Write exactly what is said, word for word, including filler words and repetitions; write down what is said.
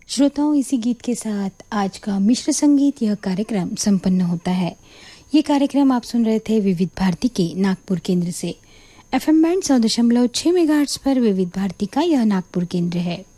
श्रोताओं, इसी गीत के साथ आज का मिश्र संगीत यह कार्यक्रम संपन्न होता है। ये कार्यक्रम आप सुन रहे थे विविध भारती के नागपुर केंद्र से। एफएम बैंड सौ दशमलव छह मेगाहर्ट्ज पर विविध भारती का यह नागपुर केंद्र है।